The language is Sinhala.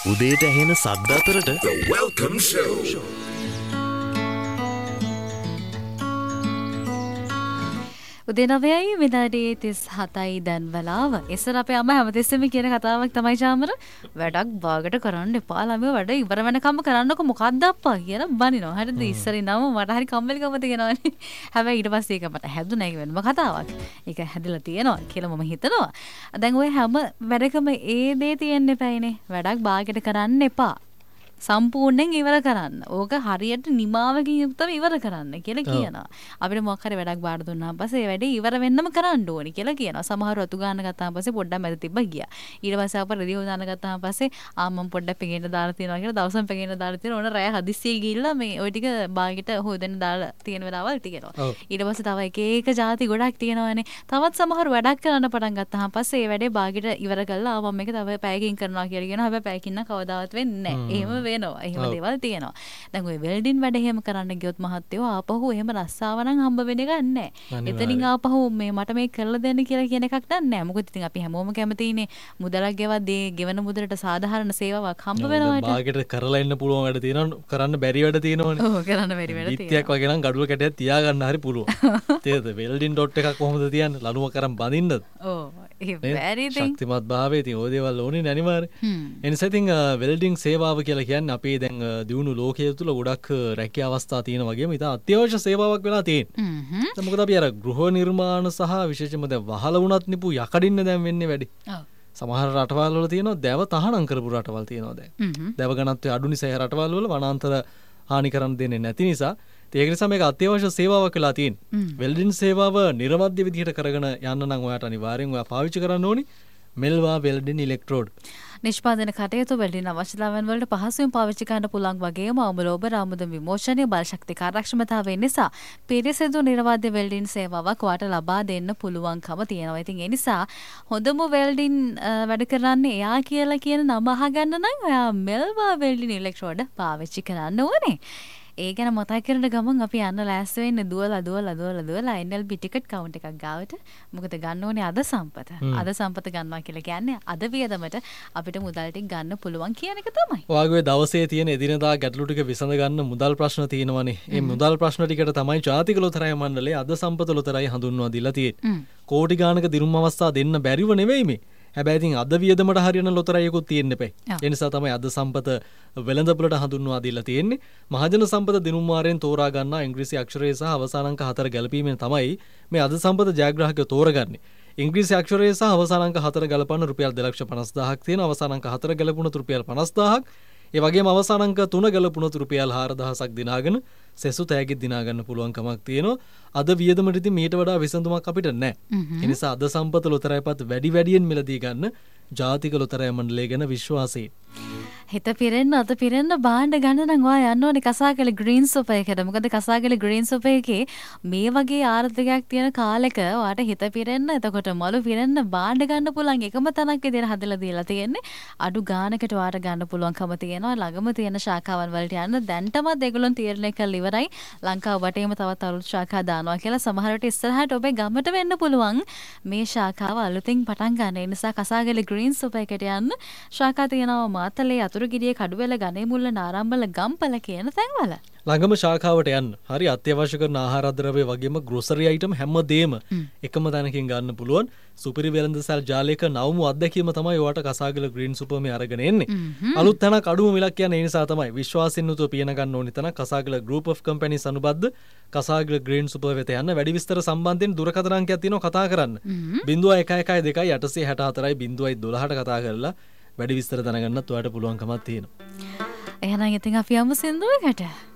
උදේට ඇහෙන සද්ද අතරට The Welcome Show. උදේ 9යි විනාඩි 37යි දැන් වෙලාව. ඉස්සර අපේ අම්මා හැමතිස්සෙම කියන කතාවක් තමයි චාමර වැඩක් බාගට කරන්න එපා ළමයි වැඩ ඉවර වෙනකම්ම කරන්නකො මොකක්ද අප්පා කියලා බනිනවා. හරිද? ඉස්සර ඉඳන්ම මට හරි කම්මැලිකම තියෙනවානේ. හැබැයි ඊට පස්සේ ඒක මට හැදුනා ඒක වෙනම කතාවක්. ඒක හැදිලා තියෙනවා කියලා මම හිතනවා. දැන් ඔය හැම වැඩකම ඒ දේ තියෙන්න එපායිනේ. වැඩක් බාගට කරන්න එපා. සම්පූර්ණයෙන් ඉවර කරන්න. ඕක හරියට නිමාවකින් යුක්තව ඉවර කරන්න කියලා කියනවා. අපිට මොකක් හරි වැඩක් බාර දුන්නාම පස්සේ ඒ වැඩේ ඉවර වෙන්නම කරන්න ඕනි කියලා කියනවා. සමහරව අතු ගන්න ගත්තාම පස්සේ පොඩ්ඩක් මැද තිබ්බ ගියා. ඊට පස්සේ අපර රෙදි හොදාන ගත්තාම පස්සේ මම පොඩ්ඩක් පෙගෙන්න දාලා තියනවා කියලා දවසම පෙගෙන්න දාලා තියන ඕන රැය හදිස්සියේ ගිහිල්ලා මේ ওই ටික බාගෙට හොදෙන්න දාලා තියෙන වෙලාවල් ටිකනවා. ඊට පස්සේ තව එක එක જાති ගොඩක් තියෙනවානේ. තවත් සමහර වැඩක් කරන්න පටන් ගත්තාම පස්සේ ඒ වැඩේ බාගෙට ඉවර කරලා මම මේක තව පැයකින් කරනවා කියලා කියනවා. හැබැයි පැයකින් නම් කවදාවත් වෙන්නේ නැහැ. එහෙම වෙනවා. එහෙම දේවල් තියෙනවා. දැන් ඔය වෙල්ඩින් වැඩ එහෙම කරන්න ගියොත් මහත්තයෝ ආපහු එහෙම රස්සාව නම් හම්බ වෙන එක නැහැ. එතනින් ආපහු මේ මට මේක කරලා දෙන්න කියලා කියන එකක් නැහැ. මොකද ඉතින් අපි හැමෝම කැමතිනේ මුදලක් ගෙවද්දී ගෙවන මුදලට සාධාරණ සේවාවක් හම්බ වෙනවට. බාගෙට කරලා ඉන්න පුළුවන් වැඩ තියෙනවා කරන්න බැරි වැඩ තියෙනවනේ. ඔව් කරන්න බැරි වැඩ තියෙනවා. විත්තියක් වගේ නම් ගඩොල් කැටයක් තියාගන්න හරි පුළුවන්. තේරෙද? වෙල්ඩින් ඩොට් එකක් කොහොමද තියන්නේ? ලණුව කරන් බඳින්නද? ඔව්. ඒ බැරි ඉතින් ශක්තිමත් භාවයේ ඉතින් ඔය දේවල් ඕනේ නේ අනිවාර්යයෙන්. එනිසා ඉතින් වෙල්ඩින් සේවාව කියලා කියන්නේ අපේ දැන් දියුණු ලෝකයේ තුල ගොඩක් රැකියා අවස්ථා තියෙන වගේම ඉතින් අත්‍යවශ්‍ය සේවාවක් වෙලා තියෙන්නේ. දැන් මොකද අපි අර ගෘහ නිර්මාණ සහ විශේෂයෙන්ම දැන් වහල වුණත් නිපු යකඩින්න දැන් වෙන්නේ වැඩි. ඔව්. සමහර රටවල් වල තියෙනවා දැව තහනම් කරපු රටවල් තියෙනවා දැන්. දැව ගණත්වය අඩු නිසා ඒ රටවල් වල වනාන්තර හානි කරන්න දෙන්නේ නැති නිසා ඒක නිසා මේක අත්‍යවශ්‍ය සේවාවක් වෙලා තියෙන්නේ. වෙල්ඩින් සේවාව නිර්වද්‍ය විදිහට කරගෙන යන්න නම් ඔයාට අනිවාර්යෙන් ඔයා පාවිච්චි කරන්න ඕනි මෙල්වා වෙල්ඩින් ඉලෙක්ට්‍රෝඩ්. නිෂ්පාදන කටයුතු වෙල්ඩින් අවශ්‍යතාවයන් වලට පහසුවෙන් පාවිච්චි කරන්න පුළුවන් වගේම අවලෝභ රාමුදම් විමෝචනයේ බලශක්ති කාර්යක්ෂමතාවය නිසා පිරිසිදු නිර්වාද්‍ය වෙල්ඩින් සේවාවක් ඔයාට ලබා දෙන්න පුළුවන්කම තියෙනවා. ඉතින් ඒ නිසා හොඳම වෙල්ඩින් වැඩ කරන්නේ එයා කියලා කියන නම අහගන්න නම් ඔයා මෙල්වා වෙල්ඩින් ඉලෙක්ට්‍රෝඩ් පාවිච්චි කරන්න ඕනේ. ඒ ගැන මතක් කරන ගමන් අපි යන්න ලෑස්ති වෙන්නේ දුවලා NLB ටිකට් කවුන්ට් එකක් ගාවට. මොකද ගන්න ඕනේ අද සම්පත. අද සම්පත ගන්නවා කියලා කියන්නේ අද වියදමට අපිට මුදල් ටික ගන්න පුළුවන් කියන එක තමයි. ඔයාගේ දවසේ තියෙන එදිනදා ගැටලු ටික විසඳ ගන්න මුදල් ප්‍රශ්න තියෙනවනේ. මේ මුදල් ප්‍රශ්න ටිකට තමයි ජාතික ලොතරැය මණ්ඩලය අද සම්පත ලොතරැය හඳුන්වා දීලා තියෙන්නේ. කෝටි ගානක දිනුම් අවස්ථා දෙන්න බැරිව නෙවෙයි මේ. හැබැයි ඉතින් අද වියදමට හරියන ලොතරැයකුත් තියෙන්න එපා. ඒ නිසා තමයි අද සම්පත වෙළඳපොළට හඳුන්වා දීලා තියෙන්නේ. මහජන සම්පත දිනුම් වාරයෙන් තෝරා ගන්නා ඉංග්‍රීසි අක්ෂරය සහ අවසාන අංක 4 ගැලපීමෙන් තමයි මේ අද සම්පත ජයග්‍රාහකයෝ තෝරගන්නේ. ඉංග්‍රීසි අක්ෂරය සහ අවසාන අංක 4 ගලපන්න රුපියල් 2,50,000ක් තියෙන අවසාන අංක 4 ගැලපුණොත් රුපියල් 50,000ක්. ඒ වගේම අවසාන අංක 3 ගැලපුණොත් රුපියල් 4,000ක් දිනාගෙන සෙසු තෑගි දිනා ගන්න පුළුවන් කමක් තියෙනවා. අද වියදමට ඉතින් මීට වඩා විසඳුමක් අපිට නැහැ. ඒ නිසා අද සම්පත ලොතරැයපත් වැඩියෙන් මිලදී ගන්න ජාතික ලොතරැය මණ්ඩලය ගැන විශ්වාසයෙන්. හිත පිරෙන්න අත පිරෙන්න බාණ්ඩ ගන්න නම් ඔයා යන්න ඕනේ කසාගල ග්‍රීන් සොප් එකකට. මොකද කසාගල ග්‍රීන් සොප් එකේ මේ වගේ ආර්ථිකයක් තියෙන කාලෙක ඔයාට හිත පිරෙන්න එතකොට මලු පිරෙන්න බාණ්ඩ ගන්න පුළුවන් එකම තැනක් විදිහට හදලා දීලා තියෙන්නේ. අඩු ගානකට ඔයාට ගන්න පුළුවන්කම තියෙනවා. ළඟම තියෙන ශාඛාවන් වලට යන්න දැන්ටමත් ඒගොල්ලොන් තීරණය කරලා ඉවරයි. ලංකාව වටේම තවත් අලුත් ශාඛා දානවා කියලා. සමහර විට ඉස්සරහට ඔබේ ගමට වෙන්න පුළුවන් මේ ශාඛාව අලුතින් පටන් ගන්න. ඒ නිසා කසාගල ග්‍රීන් සොප් එකට යන්න. ශාඛා තියෙනවා මාතලේ අතුරුගිරිය කඩුවෙල ගණේමුල්ල නාරම්බල ගම්පල කියන තැන්වල. ළඟම ශාඛාවට යන්න. හරි අත්‍යවශ්‍ය කරන ආහාර ද්‍රව්‍ය වගේම ග්‍රොසරි අයිටම් හැමදේම එකම තැනකින් ගන්න පුළුවන්. සුපිරි වෙළඳසල් ජාලයක නවමු අත්දැකීම තමයි ඔයාට කසාගල ග්‍රීන් සුපර් මේ අරගෙන එන්නේ. අලුත් තැනක් අඩුම මිලක් කියන්නේ ඒ නිසා තමයි. විශ්වාසින් යුතුව පියන ගන්න ඕනි තැනක් කසාගල group of companies අනුබද්ධ කසාගල green super වෙත යන්න. වැඩි විස්තර සම්බන්ධයෙන් දුරකථන අංකයක් තියෙනවා කතා කරන්න. 0112 864 012ට කතා කරලා වැඩි විස්තර දැනගන්නත් ඔයාලට පුළුවන්කමක් තියෙනවා. එහෙනම් ඉතින් අපි යමු සින්දුවකට.